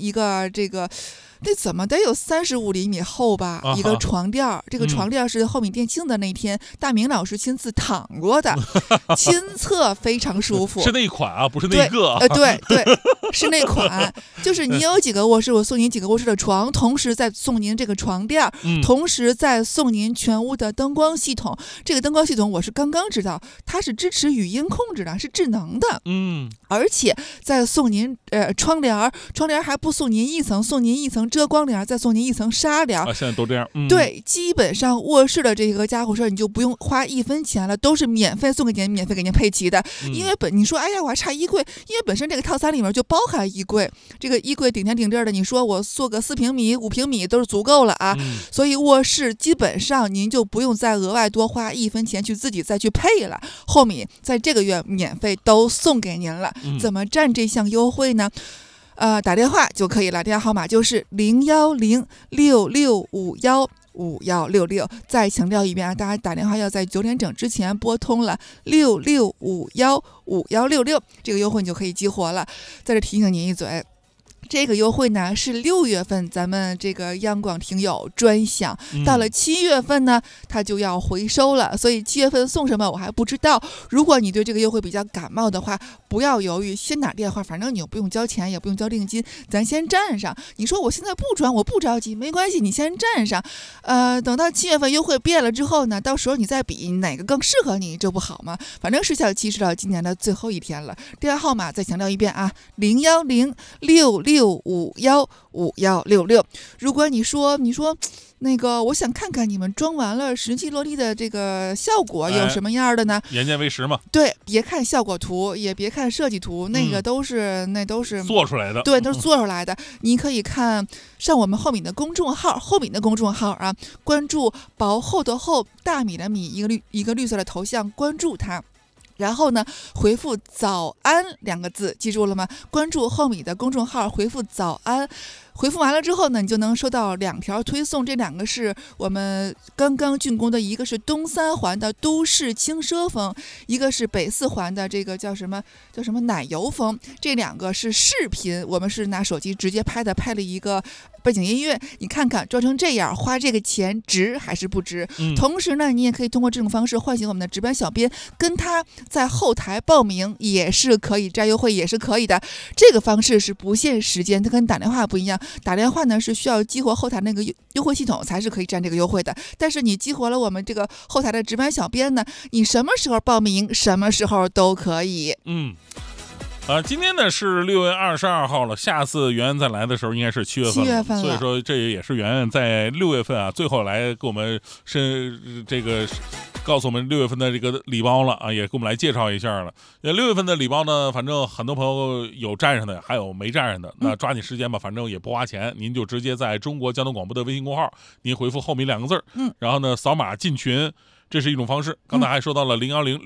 一个这个。那怎么得有35厘米厚吧？一个床垫，这个床垫是后米店庆的那天，大明老师亲自躺过的，亲测非常舒服。 是那一款啊，不是那一个。 对，是那款，就是你有几个卧室，我送您几个卧室的床，同时再送您这个床垫，同时再送您全屋的灯光系统。这个灯光系统我是刚刚知道，它是支持语音控制的，是智能的。而且再送您窗帘，窗帘还不送您一层，送您一层遮光帘，再送您一层纱帘。 现在都这样。 对，基本上卧室的这个家伙事你就不用花1分钱了，都是免费送给您，免费给您配齐的。因为你说哎呀我还差衣柜，因为本身这个套餐里面就包含衣柜，这个衣柜顶天顶地的，你说我做个4平米5平米都是足够了啊。所以卧室基本上您就不用再额外多花1分钱去自己再去配了，后面在这个月免费都送给您了。怎么占这项优惠呢？打电话就可以了，电话号码就是01066515166。再强调一遍啊，大家打电话要在9点整之前拨通了66515166，这个优惠你就可以激活了。在这提醒您一嘴。这个优惠呢是6月份咱们这个央广听友专享，到了7月份呢它就要回收了，所以7月份送什么我还不知道。如果你对这个优惠比较感冒的话，不要犹豫，先打电话，反正你又不用交钱，也不用交定金，咱先占上。你说我现在不转，我不着急，没关系，你先占上。等到7月份优惠变了之后呢，到时候你再比哪个更适合你，这不好吗？反正时效期是到今年的最后一天了。电话号码再强调一遍啊，01066515166。如果你说那个，我想看看你们装完了实际落地的这个效果有什么样的呢？ 眼见为实嘛。 对，别看效果图，也别看设计图，那个都是做出来的。 对，都是做出来的。你可以上我们后米的公众号，啊，关注薄厚的厚，大米的米，一个绿色的头像，关注它。然后呢，回复早安2个字，记住了吗？关注后米的公众号，回复早安。回复完了之后呢，你就能收到2条推送，这2个是我们刚刚竣工的，一个是东3环的都市轻奢风，一个是北4环的这个叫什么奶油风。这2个是视频，我们是拿手机直接拍了一个背景音乐，你看看装成这样，花这个钱值还是不值？同时呢，你也可以通过这种方式唤醒我们的值班小编，跟他在后台报名也是可以，摘优惠也是可以的。这个方式是不限时间，它跟打电话不一样。打电话呢是需要激活后台那个优惠系统才是可以占这个优惠的，但是你激活了我们这个后台的值班小编呢，你什么时候报名什么时候都可以。 今天呢是6月22号了，下次圆圆再来的时候应该是7月份了，所以说这也是圆圆在6月份啊最后来给我们告诉我们6月份的这个礼包了啊，也给我们来介绍一下了。6月份的礼包呢，反正很多朋友有占上的，还有没占上的，那抓紧时间吧，反正也不花钱，您就直接在中国交通广播的微信公号，您回复后米2个字，然后呢扫码进群，这是一种方式。刚才还说到了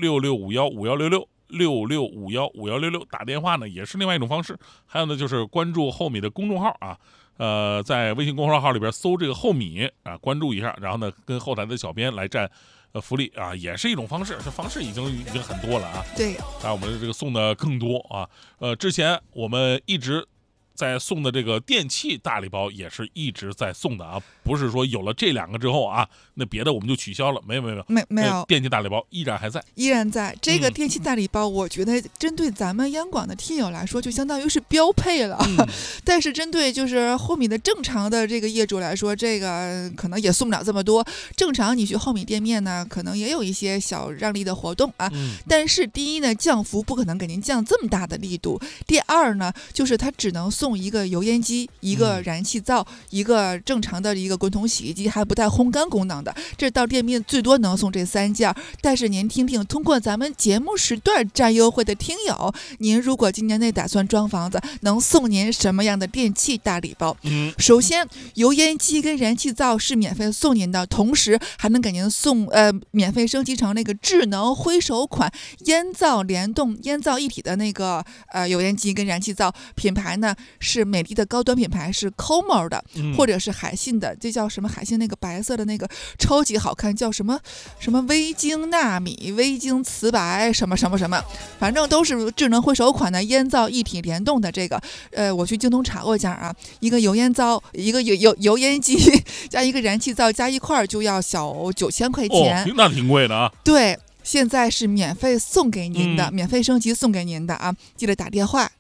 01066515166，66515166，打电话呢也是另外一种方式。还有呢就是关注后米的公众号啊。在微信公众号里边搜这个后米啊，关注一下，然后呢跟后台的小编来占福利啊，也是一种方式。这方式已经很多了啊。 对， 当然我们这个送的更多啊。之前我们一直在送的这个电器大礼包也是一直在送的啊，不是说有了这2个之后啊，那别的我们就取消了，没有，电器大礼包依然还在， 这个电器大礼包，我觉得针对咱们央广的听友来说，就相当于是标配了。但是针对就是后米的正常的这个业主来说，这个可能也送不了这么多。正常你去后米店面呢，可能也有一些小让利的活动啊。但是第一呢，降幅不可能给您降这么大的力度。第二呢，就是它只能送一个油烟机，一个燃气灶，一个正常的一个滚筒洗衣机，还不带烘干功能的。这到店面最多能送这3件。但是您听听，通过咱们节目时段占优惠的听友，您如果今年内打算装房子，能送您什么样的电器大礼包？首先油烟机跟燃气灶是免费送您的，同时还能给您送免费升级成那个智能挥手款烟灶联动烟灶一体的那个油烟机跟燃气灶，品牌呢是美的的高端品牌，是 Como 的，或者者是海信的，这叫什么海信那个白色的那个超级好看，叫什么什么微晶纳米、微晶瓷白什么什么什么，反正都是智能回收款的烟皂一体联动的这个。我去京东查过一下啊，一个油烟皂，一个油烟机加一个燃气皂加一块就要小9000块钱， 那挺贵的啊。 对。现在是免费送给您的，免费升级送给您的啊！记得打电话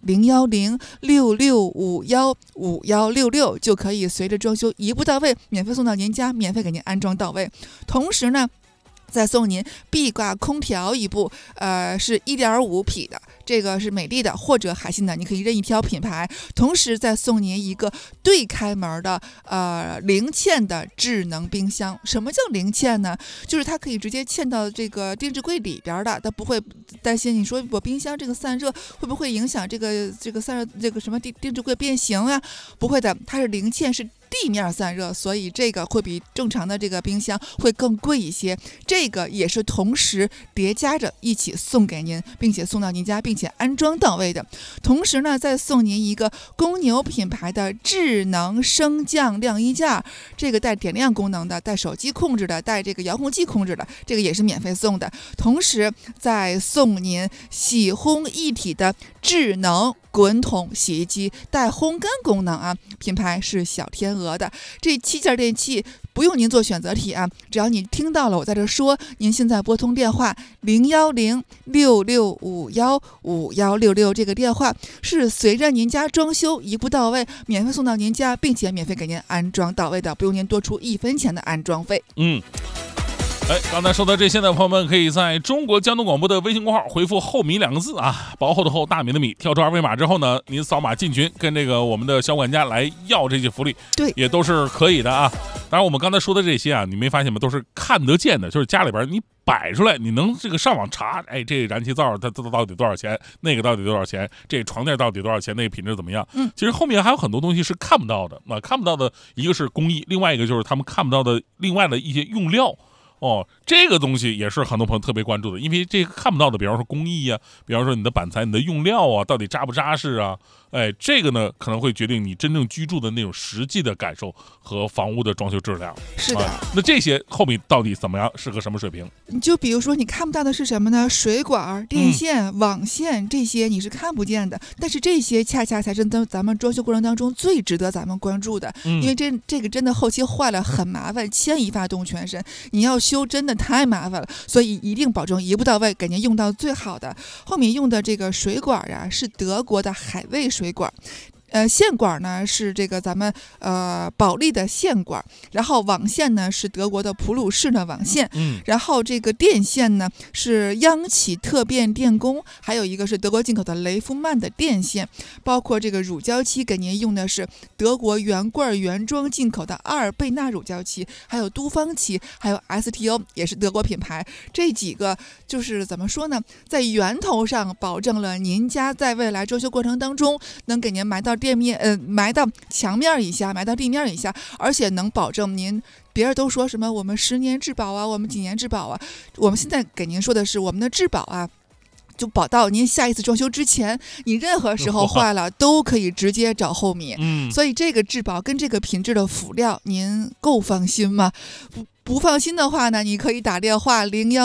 01066515166就可以随着装修一步到位，免费送到您家，免费给您安装到位。同时呢，再送您壁挂空调一部，是1.5匹的，这个是美的的或者海信的，你可以任意挑品牌。同时再送您一个对开门的零嵌的智能冰箱。什么叫零嵌呢？就是它可以直接嵌到这个定制柜里边的，它不会担心你说我冰箱这个散热会不会影响这个散热这个什么定制柜变形啊？不会的，它是零嵌，是地面散热，所以这个会比正常的这个冰箱会更贵一些。这个也是同时叠加着一起送给您，并且送到您家，并且安装到位的。同时呢，再送您一个公牛品牌的智能升降晾衣架，这个带点亮功能的，带手机控制的，带这个遥控器控制的，这个也是免费送的。同时再送您洗烘一体的智能滚筒洗衣机，带烘干功能啊，品牌是小天鹅的。这7件电器不用您做选择题啊，只要你听到了我在这说，您现在拨通电话01066515166，这个电话是随着您家装修一步到位，免费送到您家，并且免费给您安装到位的，不用您多出1分钱的安装费。 刚才说的这些呢，朋友们可以在中国交通广播的微信公号回复后米2个字啊，薄厚的厚，大米的米，跳出二维码之后呢，您扫码进群，跟这个我们的小管家来要这些福利， 对， 也都是可以的啊。当然我们刚才说的这些啊，你没发现吗？都是看得见的，就是家里边你摆出来，你能这个上网查，哎，这燃气灶它到底多少钱？那个到底多少钱？这床垫到底多少钱？那个品质怎么样？其实后面还有很多东西是看不到的。看不到的一个是工艺，另外一个就是他们看不到的另外的一些用料。这个东西也是很多朋友特别关注的，因为这个看不到的，比方说工艺啊，比方说你的板材、你的用料啊，到底扎不扎实啊？这个呢可能会决定你真正居住的那种实际的感受和房屋的装修质量。 是的， 那这些后面到底怎么样，是个什么水平？ 你就比如说你看不到的是什么呢？水管、电线、网线，这些你是看不见的，但是这些恰恰才是咱们装修过程当中最值得咱们关注的，因为这个真的后期坏了很麻烦，牵一发动全身，你要修真的太麻烦了，所以一定保证一步到位，给您用到最好的。后面用的这个水管啊，是德国的海卫水管。线管呢是这个咱们保利的线管，然后网线呢是德国的普鲁士的网线，然后这个电线呢是央企特变电工，还有一个是德国进口的雷夫曼的电线，包括这个乳胶漆给您用的是德国原罐原装进口的阿尔贝纳乳胶漆，还有都方漆，还有 STO 也是德国品牌。这几个就是怎么说呢，在源头上保证了您家在未来装修过程当中能给您埋到埋到墙面以下，埋到地面以下，而且能保证您。别人都说什么我们10年质保啊，我们几年质保啊，我们现在给您说的是我们的质保啊，就保到您下一次装修之前，你任何时候坏了都可以直接找后米。所以这个质保跟这个品质的辅料，您够放心吗？不放心的话呢，你可以打电话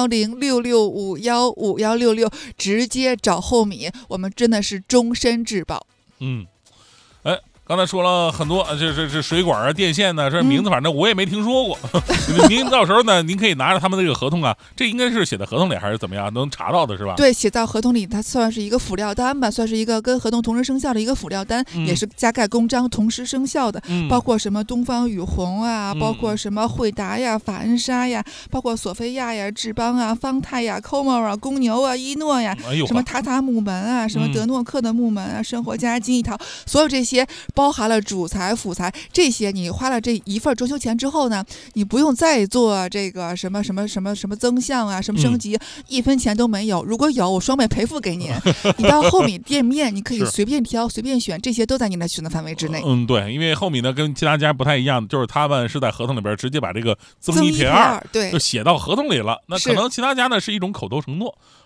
01066515166，直接找后米，我们真的是终身质保。 刚才说了很多，这水管啊、电线呢，这名字反正我也没听说过。您到时候呢，您可以拿着他们的这个合同啊，这应该是写在合同里还是怎么样，能查到的是吧？ 对，写到合同里，它算是一个辅料单吧，算是一个跟合同同时生效的一个辅料单，也是加盖公章同时生效的，包括什么东方雨虹啊，包括什么惠达呀、法恩莎呀，包括索菲亚呀、智邦啊、方太呀、Como 啊、公牛啊、伊诺呀，什么塔塔木门啊，什么德诺克的木门啊、生活家金一套，所有这些。包含了主材辅材这些，你花了这一份装修钱之后呢，你不用再做这个什么增项啊，什么升级，1分钱都没有。如果有，我双倍赔付给您。你到后米店面，你可以随便挑随便选，这些都在您的选择范围之内。 对，因为后米呢跟其他家不太一样，就是他们是在合同里边直接把这个增一赔二， 对， 就写到合同里了。那可能其他家呢是一种口头承诺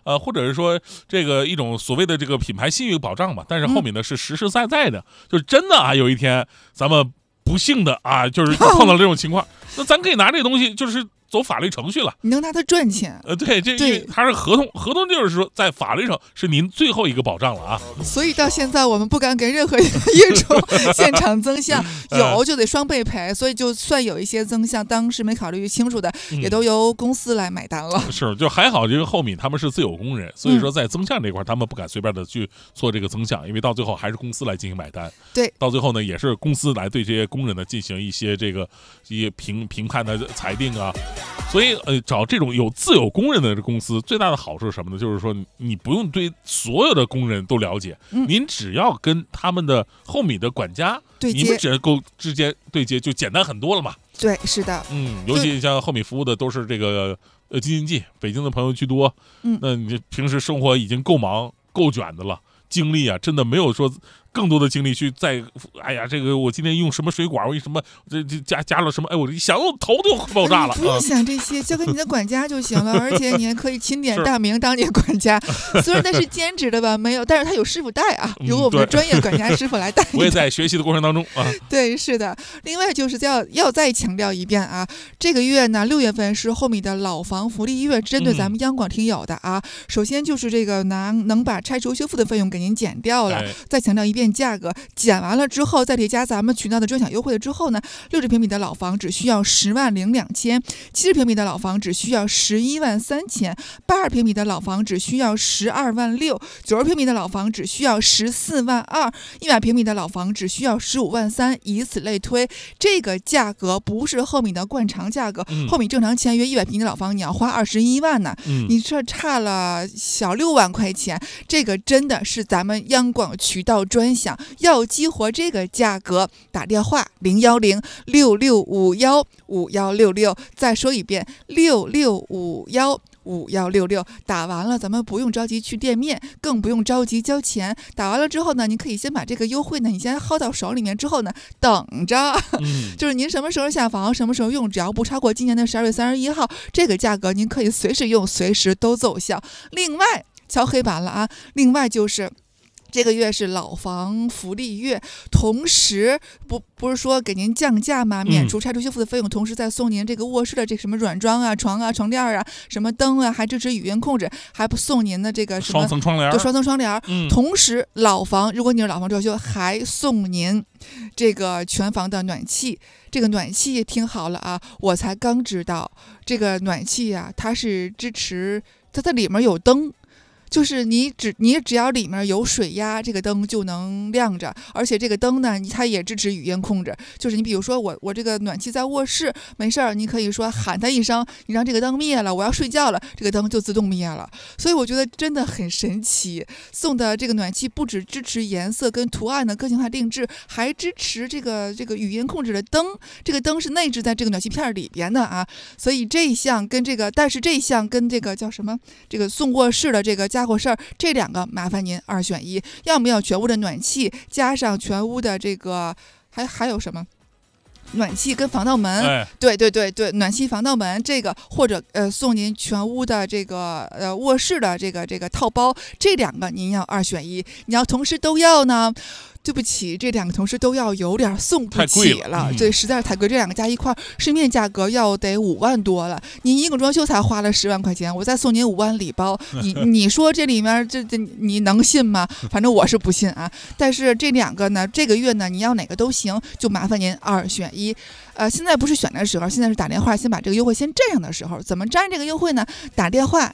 或者是说这个一种所谓的这个品牌信誉保障嘛，但是后面呢是实实在在的，就是真的啊，有一天咱们不幸的啊，就是碰到这种情况，那咱可以拿这个东西就是走法律程序了， 你能拿它赚钱。 对，这它是合同，合同就是说在法律上是您最后一个保障了啊。 所以到现在我们不敢给任何一个业主现场增项，有就得双倍赔，所以就算有一些增项当时没考虑清楚的，也都由公司来买单了。 是，就还好这个后敏他们是自有工人，所以说在增项这块他们不敢随便的去做这个增项，因为到最后还是公司来进行买单。 对， 到最后呢也是公司来对这些工人呢进行一些评判的裁定啊。所以找这种有自有工人的公司最大的好处是什么呢？就是说你不用对所有的工人都了解，您只要跟他们的后敏的管家对接，你们只要够之间对接就简单很多了嘛。 对，是的， 尤其像后敏服务的都是这个京津冀北京的朋友居多，那你平时生活已经够忙够卷的了，精力啊真的没有说更多的精力去哎呀，这个我今天用什么水管，我为什么这加了什么？哎，我一想我头都爆炸了。 不用想这些，交给你的管家就行了。而且你还可以钦点大名当你的管家，虽然那是兼职的吧，没有，但是他有师傅带啊，由我们的专业管家师傅来带。 我也在学习的过程当中啊。 对，是的。另外就是要再强调一遍啊，这个月呢，6月份是后面的老房福利月，针对咱们央广听友的啊。首先就是这个能把拆除修复的费用给您减掉了，再强调一遍。价格减完了之后，再叠加咱们渠道的专享优惠了之后呢，60平米的老房只需要10.2万，70平米的老房只需要11.3万，80平米的老房只需要12.6万，90平米的老房只需要14.2万，100平米的老房只需要15.3万，以此类推。这个价格不是后米的惯常价格，后米正常签约100平米的老房你要花21万呢，你这差了小6万块钱，这个真的是咱们央广渠道专享。要激活这个价格，打电话01066515166，再说一遍66515166，打完了咱们不用着急去店面，更不用着急交钱。打完了之后呢，您可以先把这个优惠呢，你先薅到手里面之后呢，等着，就是您什么时候下房，什么时候用，只要不超过今年的12月31号，这个价格您可以随时用，随时都奏效。另外敲黑板了啊，另外就是这个月是老房福利月，同时不是说给您降价吗？免除拆除修复的费用，同时再送您这个卧室的这什么软装啊、床啊、床垫啊、什么灯啊，还支持语音控制，还不送您的这个什么双层窗帘， 对，双层窗帘。同时老房，如果你是老房装修，还送您这个全房的暖气。这个暖气听好了啊，我才刚知道这个暖气啊，它是支持它的里面有灯。就是你只要里面有水压，这个灯就能亮着，而且这个灯呢，它也支持语音控制。就是你比如说我这个暖气在卧室，没事儿，你可以说喊它一声，你让这个灯灭了，我要睡觉了，这个灯就自动灭了。所以我觉得真的很神奇，送的这个暖气不只支持颜色跟图案的个性化定制，还支持这个语音控制的灯。这个灯是内置在这个暖气片里边的啊，所以这一项跟这个，但是这一项跟这个叫什么？这个送卧室的这个家伙事儿，这两个麻烦您2选1，要么要全屋的暖气加上全屋的这个还有什么？暖气跟防盗门，对，暖气防盗门这个，或者送您全屋的这个卧室的这个套包，这两个您要2选1，你要同时都要呢？对不起，这两个同时都要有点送不起了，对，实在是太贵。这两个加一块，市面价格要得5万多了。您一个装修才花了10万块钱，我再送您5万礼包，你说这里面这你能信吗？反正我是不信啊。但是这两个呢，这个月呢，你要哪个都行，就麻烦您2选1。现在不是选的时候，现在是打电话先把这个优惠先占上的时候。怎么占这个优惠呢？打电话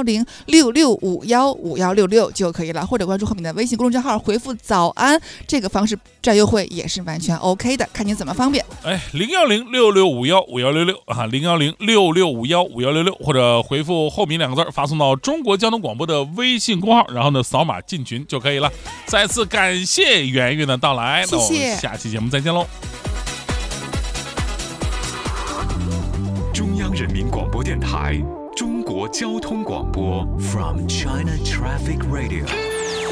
01066515166就可以了，或者关注后面的微信公众账号，回复早安，这个方式占优惠也是完全 OK 的，看您怎么方便。 01066515166啊，01066515166，或者回复后面2个字发送到中国交通广播的微信公号，然后呢扫码进群就可以了。再次感谢圆圆的到来， 谢谢， 那我们下期节目再见喽。 中央人民广播电台中国交通广播 From China Traffic Radio